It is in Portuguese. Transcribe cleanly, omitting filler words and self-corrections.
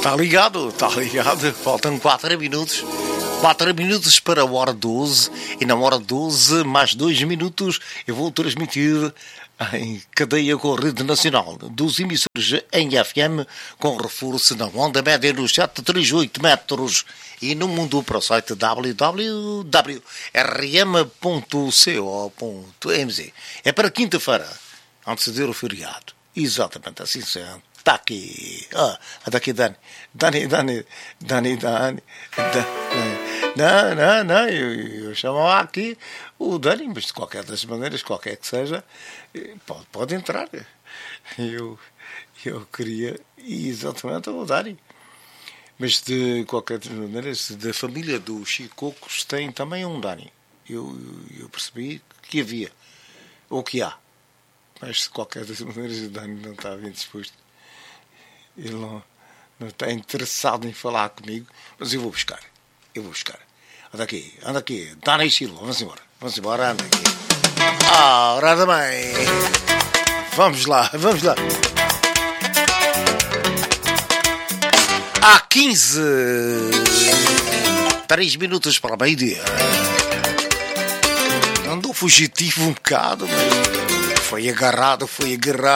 Está ligado. Faltam 4 minutos. 4 minutos para a hora 12. E na hora 12, mais 2 minutos, eu vou transmitir em cadeia com a rede nacional dos emissores em FM, com reforço na onda média nos 738 metros e no mundo para o site www.rm.co.mz. É para quinta-feira, anteceder o feriado. Exatamente, assim sendo. Está aqui. Está aqui, Dani. Não, eu chamava aqui o Dani, mas de qualquer das maneiras, qualquer que seja, pode entrar. Eu queria exatamente o Dani. Mas de qualquer das maneiras, da família dos Chicocos tem também um Dani. Eu percebi que havia, ou que há. Mas de qualquer das maneiras o Dani não está bem disposto. Ele não está interessado em falar comigo, mas eu vou buscar. Anda aqui. Dani Silva, vamos embora, anda aqui. Ora também. Vamos lá. Há 3 minutos para o meio-dia. Andou fugitivo um bocado, mas foi agarrado.